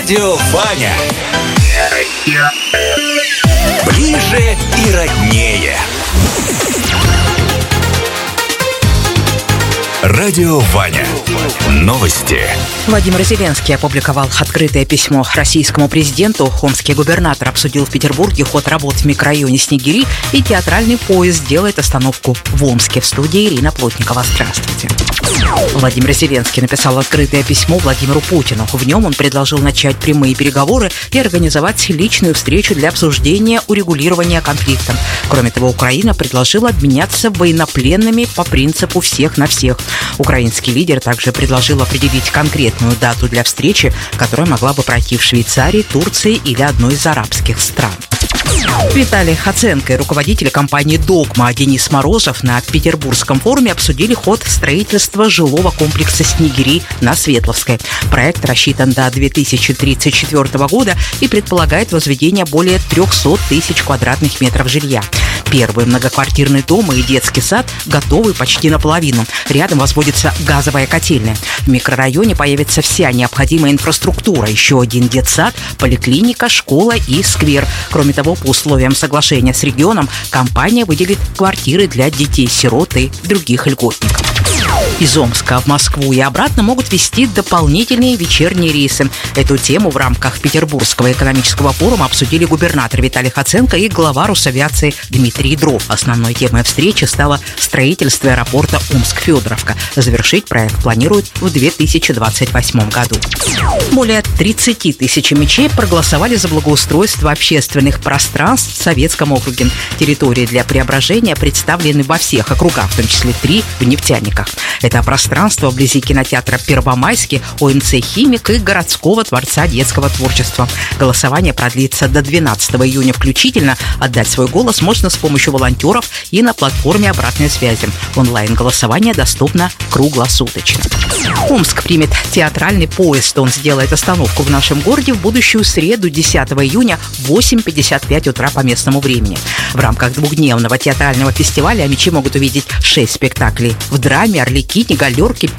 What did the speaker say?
Радио Ваня. Ближе и роднее. Радио Ваня. Новости. Владимир Зеленский опубликовал открытое письмо российскому президенту. Омский губернатор обсудил в Петербурге ход работ в микрорайоне Снегири, и театральный поезд делает остановку в Омске. В студии Ирина Плотникова. Здравствуйте. Владимир Зеленский написал открытое письмо Владимиру Путину. В нем он предложил начать прямые переговоры и организовать личную встречу для обсуждения урегулирования конфликта. Кроме того, Украина предложила обменяться военнопленными по принципу «всех на всех». Украинский лидер также предложил определить конкретную дату для встречи, которая могла бы пройти в Швейцарии, Турции или одной из арабских стран. Виталий Хоценко и руководитель компании «Догма» Денис Морозов на Петербургском форуме обсудили ход строительства жилого комплекса «Снегири» на Светловской. Проект рассчитан до 2034 года и предполагает возведение более 300 тысяч квадратных метров жилья. Первый многоквартирный дом и детский сад готовы почти наполовину. Рядом возводится газовая котельная. В микрорайоне появится вся необходимая инфраструктура. Еще один детсад, поликлиника, школа и сквер. Кроме того, по условиям соглашения с регионом, компания выделит квартиры для детей-сирот и других льготников. Из Омска в Москву и обратно могут вести дополнительные вечерние рейсы. Эту тему в рамках Петербургского экономического форума обсудили губернатор Виталий Хоценко и глава Росавиации Дмитрий Ядров. Основной темой встречи стало строительство аэропорта Омск-Федоровка. Завершить проект планируют в 2028 году. Более 30 тысяч мечей проголосовали за благоустройство общественных пространств в Советском округе. Территории для преображения представлены во всех округах, в том числе 3 в Нефтяниках. Это пространство вблизи кинотеатра «Первомайский», ОМЦ «Химик» и городского дворца детского творчества. Голосование продлится до 12 июня включительно. Отдать свой голос можно с помощью волонтеров и на платформе обратной связи. Онлайн-голосование доступно круглосуточно. Омск примет театральный поезд. Он сделает остановку в нашем городе в будущую среду, 10 июня в 8:55 утра по местному времени. В рамках двухдневного театрального фестиваля омичи могут увидеть 6 спектаклей в драме, арлекине, галерке,